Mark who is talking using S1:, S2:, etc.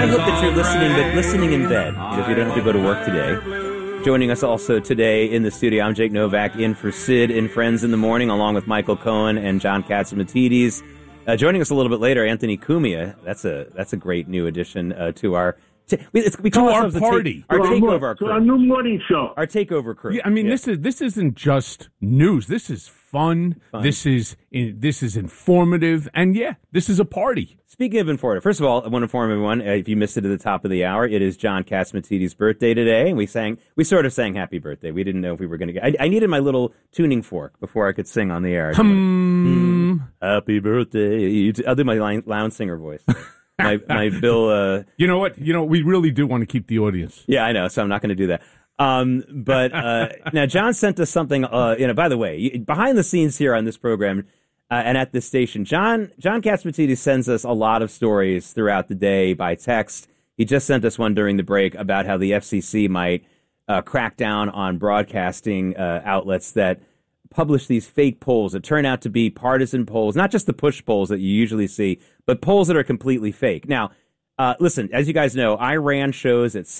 S1: I hope that you're listening, but listening in bed, if you don't have to go to work today. Joining us also today in the studio, I'm Jake Novak, in for Sid in Friends in the Morning, along with Michael Cohen and John Catsimatidis. Joining us a little bit later, Anthony Cumia. That's a great new addition to our we call
S2: our party,
S1: our takeover crew,
S3: our new morning show,
S1: our takeover crew.
S2: Yeah, I mean, this isn't just news. This is fun. This is informative, and this is a party.
S1: Speaking of informative, first of all, I want to inform everyone, if you missed it at the top of the hour, it is John Catsimatidis' birthday today, and we sort of sang happy birthday. We didn't know if we were going to get... I needed my little tuning fork before I could sing on the air. Happy birthday. I'll do my lounge singer voice. My Bill...
S2: You know what? We really do want to keep the audience.
S1: Yeah, I know, so I'm not going to do that. But now John sent us something, by the way, behind the scenes here on this program... and at this station, John Catsimatidis sends us a lot of stories throughout the day by text. He just sent us one during the break about how the FCC might crack down on broadcasting outlets that publish these fake polls that turn out to be partisan polls, not just the push polls that you usually see, but polls that are completely fake. Now, listen, as you guys know, I ran shows at